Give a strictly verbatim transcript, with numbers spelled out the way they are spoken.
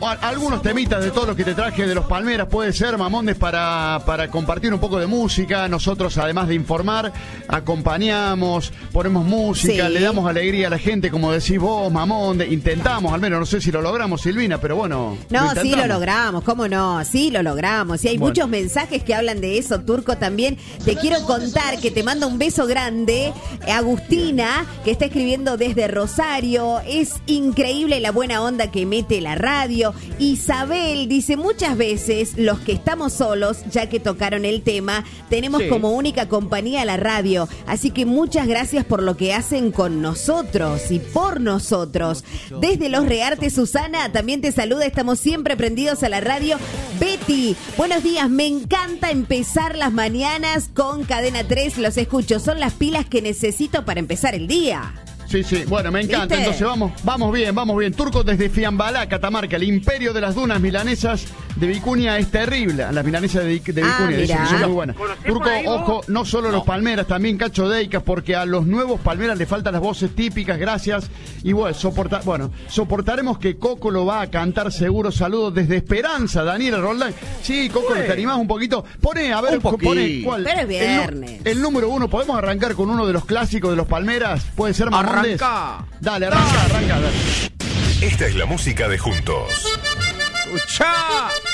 algunos temitas de todo lo que te traje de los Palmeras, puede ser, Mamondes, para, para compartir un poco de música. Nosotros, además de informar, acompañamos, ponemos música, sí. Le damos alegría a la gente, como decís vos, Mamondes. Intentamos, al menos, no sé si lo logramos, Silvina, pero bueno. No, lo sí lo logramos, ¿cómo no? Sí lo logramos. Y hay bueno. muchos mensajes que hablan de eso, Turco, también. Te quiero contar que te manda un beso grande Agustina, que está escribiendo desde Rosario. Es increíble la buena onda que mete la radio. Isabel dice, muchas veces los que estamos solos, ya que tocaron el tema, tenemos sí. como única compañía la radio. Así que muchas gracias por lo que hacen con nosotros y por nosotros. Desde Los Reartes, Susana también te saluda. Estamos siempre prendidos a la radio. Betty, buenos días. Me encanta empezar las mañanas con Cadena tres. Los escucho. Son las pilas que necesito para empezar el día. Sí, sí, bueno, me encanta. ¿Viste? Entonces vamos, vamos bien, vamos bien. Turco desde Fiambalá, Catamarca, el imperio de las dunas milanesas de Vicuña es terrible. Las milanesas de, de Vicuña, ah, dicen que son muy buenas. Turco, ojo, no solo no. los Palmeras, también Cacho Deicas, porque a los nuevos Palmeras le faltan las voces típicas, gracias. Y bueno, soporta, bueno, soportaremos que Coco lo va a cantar seguro. Saludos desde Esperanza, Daniela Roldán. Sí, Coco, ¿te animás un poquito? Pone, a ver, pone cuál. Pero es viernes. El, el número uno, ¿podemos arrancar con uno de los clásicos de los Palmeras? ¿Puede ser, Mamón? Arranca. Dale, arranca, arranca, dale. Esta es la música de Juntos. ¡Escuchá!